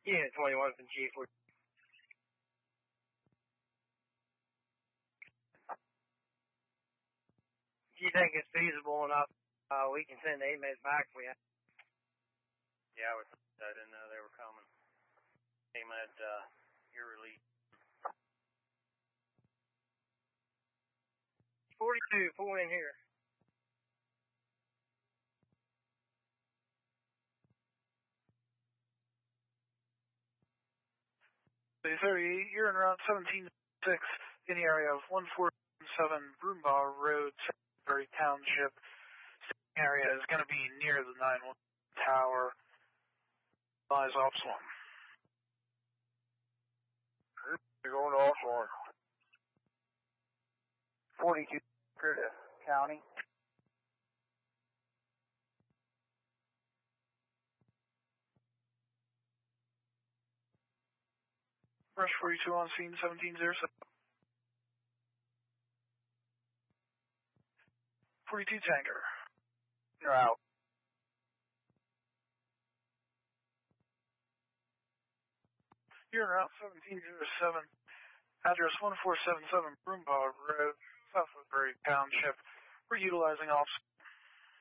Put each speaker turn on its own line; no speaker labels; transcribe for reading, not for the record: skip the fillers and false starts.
Unit 21 from Chief. If you think it's feasible enough, we can send the AMEDs back for you.
Yeah, I didn't know they were coming. AMED, you're released.
42, pull in here.
Bay 38, you're in route 17-6 in the area of 147 Broombaugh Road, Salisbury Township. Staging area is going to be near the 911 tower. Lies off one.
You're going off one. 42, Curtis County.
Rush 42 on scene, 1707. 42 tanker.
You're out.
You're in route 1707. Address 1477 Broombaugh Road, South Woodbury Township. We're utilizing officer